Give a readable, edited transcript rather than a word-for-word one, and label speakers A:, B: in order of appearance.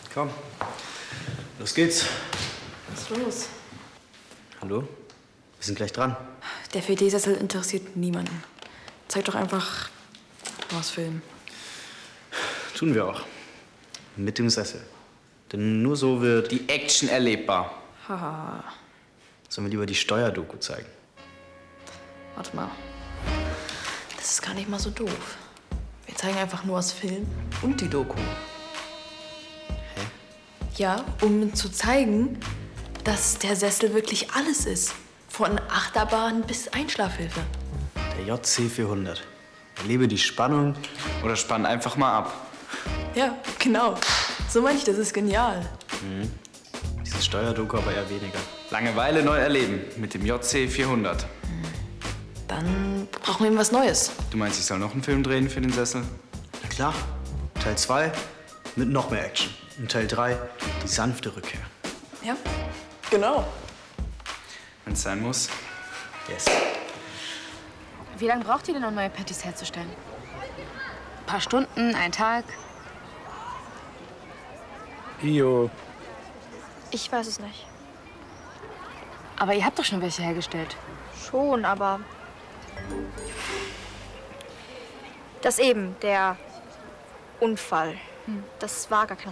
A: Komm, los geht's.
B: Was ist los?
A: Hallo? Wir sind gleich dran.
B: Der 4D-Sessel interessiert niemanden. Zeig doch einfach was Film.
A: Tun wir auch. Mit dem Sessel. Denn nur so wird
C: die Action erlebbar.
B: Haha.
A: Sollen wir lieber die Steuerdoku zeigen?
B: Warte mal. Das ist gar nicht mal so doof. Wir zeigen einfach nur das Film und die Doku.
A: Hä?
B: Ja, um zu zeigen, dass der Sessel wirklich alles ist. Von Achterbahn bis Einschlafhilfe.
A: Der JC 400. Erlebe die Spannung.
C: Oder spann einfach mal ab.
B: Ja, genau. So meine ich, das ist genial.
A: Diese Steuerdoku aber eher weniger.
C: Langeweile neu erleben mit dem JC 400.
B: Dann brauchen wir ihm was Neues.
C: Du meinst, ich soll noch einen Film drehen für den Sessel?
A: Na klar. Teil 2 mit noch mehr Action. Und Teil 3 die sanfte Rückkehr.
B: Ja, genau.
C: Wenn es sein muss.
A: Yes.
D: Wie lange braucht ihr denn, um neue Patties herzustellen? Ein paar Stunden, ein Tag?
E: Io.
F: Ich weiß es nicht.
D: Aber ihr habt doch schon welche hergestellt.
F: Schon, aber... Das eben, der Unfall. Das war gar kein